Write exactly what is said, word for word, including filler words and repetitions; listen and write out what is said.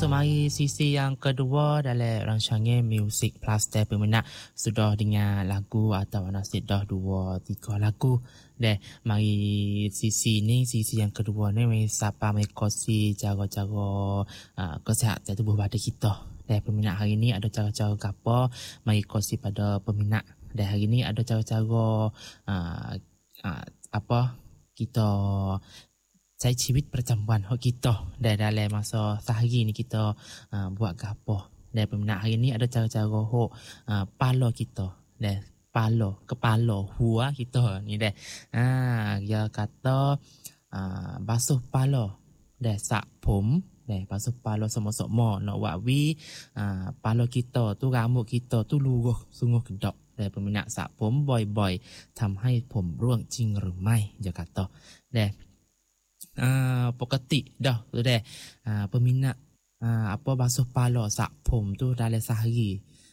masuk mari sisi yang kedua dalam rancangan Music Plus dan peminat sudah dengar lagu atau nasib dah dua tiga lagu. Dan mari sisi ni, sisi yang kedua ni mari siapa mai kongsi cara-cara uh, kesihatan tubuh badan kita. Dan peminat hari ni ada cara-cara apa mari kongsi pada peminat. Dan hari ni ada cara-cara uh, uh, apa kita saya cibit percampuan hak kita dan dalam masa sehari ni kita uh, buat gapo. Dan peminat hari ni ada cara-cara hak uh, pala kita dan pala kepala hua kita ni dah. Ah dia kata uh, basuh pala dan sak pom dan basuh pala sama-sama nak buat wi uh, pala kita tu rambut kita tu luruh sungguh kedok. Dan peminat sak pom boy-boy ทำให้ผมร่วงจริงหรือไม่dia kata. Dan Uh, ปกติเด้อtu deh uh, peminat uh, apa basuh pala sak pom tu dalam sehari